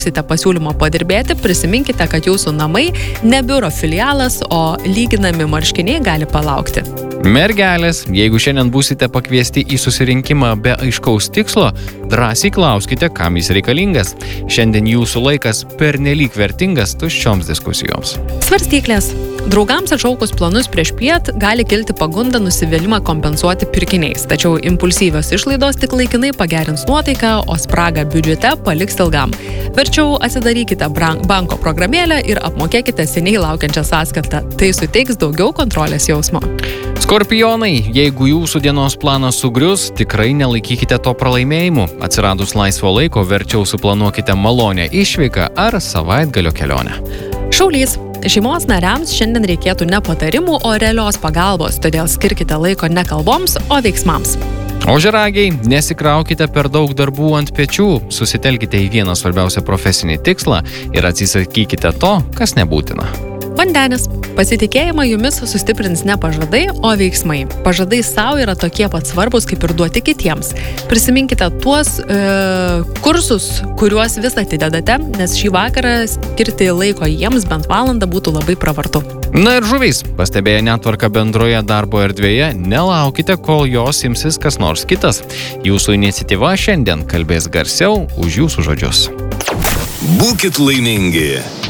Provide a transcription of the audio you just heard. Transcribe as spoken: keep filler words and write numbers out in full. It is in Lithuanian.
Site pasiūlymo padirbėti, prisiminkite, kad jūsų namai ne biuro filialas, o lyginami marškiniai gali palaukti. Mergelės, jeigu šiandien būsite pakviesti į susirinkimą be aiškaus tikslo, drąsiai klauskite, kam jis reikalingas. Šiandien jūsų laikas pernelyg vertingas tuščioms diskusijoms. Svarstyklės. Draugams atšaukus planus prieš piet gali kilti pagunda nusivylimą kompensuoti pirkiniais, tačiau impulsyvios išlaidos tik laikinai pagerins nuotaiką, o spragą biudžete paliks ilgam. Verčiau atsidarykite banko programėlę ir apmokėkite seniai laukiančią sąskaitą. Tai suteiks daugiau kontrolės jausmo. Skorpionai, jeigu jūsų dienos planas sugrius, tikrai nelaikykite to pralaimėjimu. Atsiradus laisvo laiko, verčiau suplanuokite malonę išvyką ar savaitgalio kelionę. Šaulys. Šeimos nariams šiandien reikėtų ne patarimų, o realios pagalbos, todėl skirkite laiko ne kalboms, o veiksmams. Ožiaragiai, nesikraukite per daug darbų ant pečių, susitelkite į vieną svarbiausią profesinį tikslą ir atsisakykite to, kas nebūtina. Vandenis. Pasitikėjimą jumis sustiprins ne pažadai, o veiksmai. Pažadai savo yra tokie pat svarbus, kaip ir duoti kitiems. Prisiminkite tuos e, kursus, kuriuos vis atidedate, nes šį vakarą skirti laiko jiems bent valandą būtų labai pravartu. Na ir žuvys, pastebėję netvarką bendroje darbo erdvėje, nelaukite, kol jos imsis kas nors kitas. Jūsų iniciatyva šiandien kalbės garsiau už jūsų žodžius. Būkit laimingi.